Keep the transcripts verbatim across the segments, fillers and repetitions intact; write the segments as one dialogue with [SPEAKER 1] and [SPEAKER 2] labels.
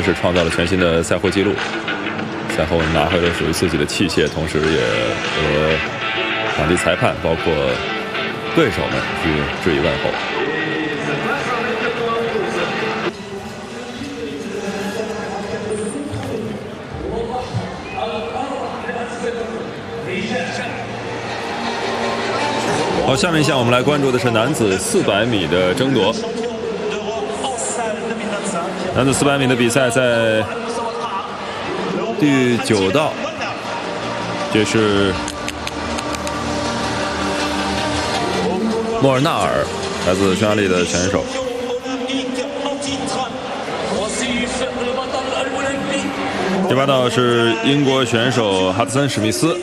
[SPEAKER 1] 是创造了全新的赛后纪录。赛后拿回了属于自己的器械，同时也和场地裁判包括对手们去致以问候。好，下面一项我们来关注的是男子四百米的争夺。男子四百米的比赛在第九道，这是莫尔纳尔，来自匈牙利的选手。第八道是英国选手哈德森·史密斯。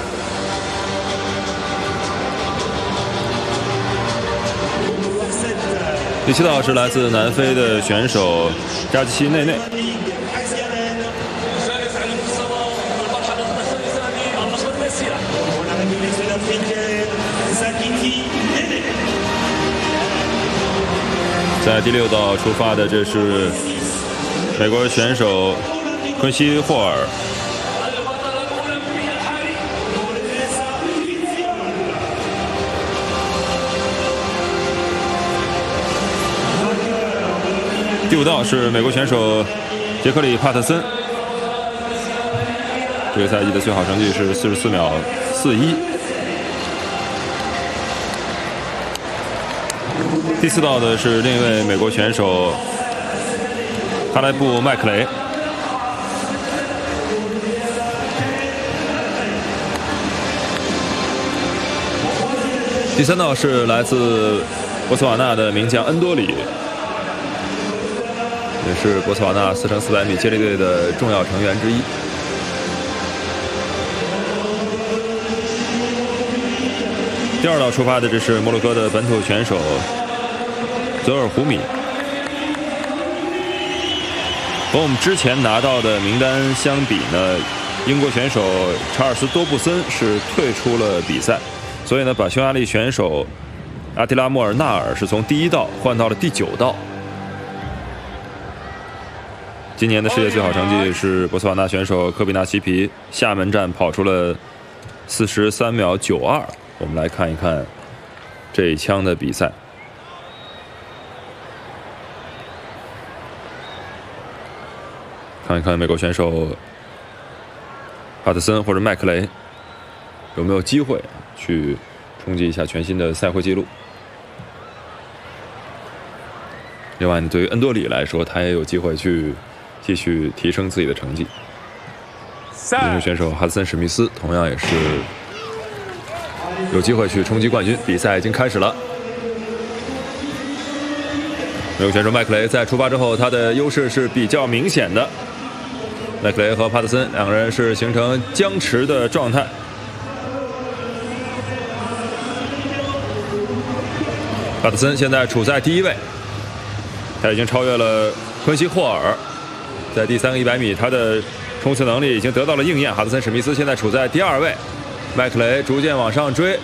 [SPEAKER 1] 第七道是来自南非的选手扎基西内内。在第六道出发的，这是美国选手昆西霍尔。第五道是美国选手杰克里·帕特森，这个赛季的最好成绩是四十四秒四一。第四道的是另一位美国选手哈莱布·麦克雷。第三道是来自博茨瓦纳的名将恩多里。也是博茨瓦纳四乘四百米接力队的重要成员之一。第二道出发的，这是摩洛哥的本土选手泽尔胡米。和我们之前拿到的名单相比呢，英国选手查尔斯多布森是退出了比赛，所以呢，把匈牙利选手阿提拉莫尔纳尔是从第一道换到了第九道。今年的世界最好成绩是博茨瓦纳选手科比纳奇皮，厦门站跑出了四十三秒九二。我们来看一看这一枪的比赛。看一看美国选手帕特森或者麦克雷有没有机会去冲击一下全新的赛会纪录。另外，对于恩多里来说，他也有机会去继续提升自己的成绩。英国选手哈德森·史密斯同样也是有机会去冲击冠军。比赛已经开始了。美国选手麦克雷在出发之后，他的优势是比较明显的。麦克雷和帕特森两个人是形成僵持的状态。帕特森现在处在第一位，他已经超越了昆西霍尔。在第三个一百米，他的冲刺能力已经得到了应验。哈德森·史密斯现在处在第二位，麦克雷逐渐往上追。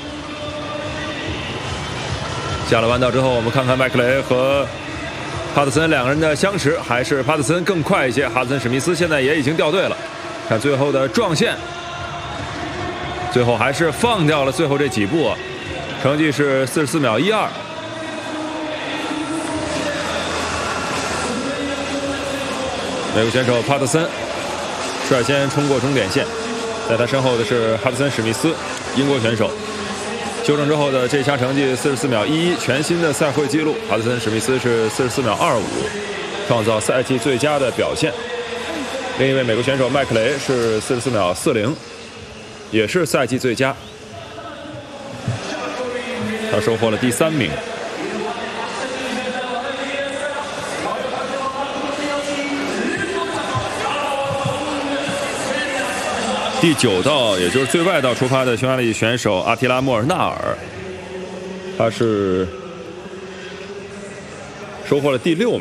[SPEAKER 1] 下了弯道之后，我们看看麦克雷和帕特森两个人的相持，还是帕特森更快一些。哈德森·史密斯现在也已经掉队了。看最后的撞线，最后还是放掉了最后这几步，成绩是四十四秒一二。美国选手帕特森率先冲过终点线，在他身后的是哈德森·史密斯，英国选手。修正之后的这项成绩四十四秒一一，全新的赛会纪录。哈德森·史密斯是四十四秒二五，创造赛季最佳的表现。另一位美国选手麦克雷是四十四秒四零，也是赛季最佳，他收获了第三名。第九道，也就是最外道出发的匈牙利选手阿提拉莫尔纳尔，他是收获了第六名。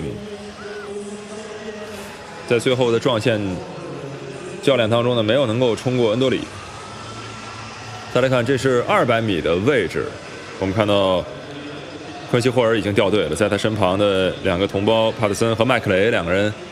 [SPEAKER 1] 在最后的撞线较量当中呢，没有能够冲过恩多里。再来看，这是二百米的位置，我们看到昆西霍尔已经掉队了，在他身旁的两个同胞帕特森和麦克雷两个人